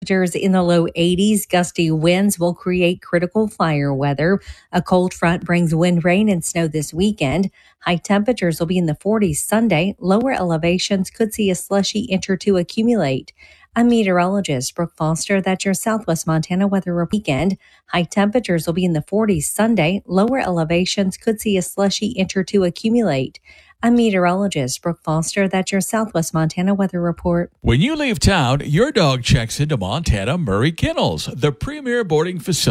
temperatures in the low 80s. Gusty winds will create critical fire weather. A cold front brings wind, rain, and snow this weekend. High temperatures will be in the 40s Sunday. Lower elevations could see a slushy inch or two accumulate. I'm meteorologist Brooke Foster. That's your Southwest Montana weather weekend. High temperatures will be in the 40s Sunday. Lower elevations could see a slushy inch or two accumulate. I'm meteorologist Brooke Foster. That's your Southwest Montana weather report. When you leave town, your dog checks into Montana Murray Kennels, the premier boarding facility.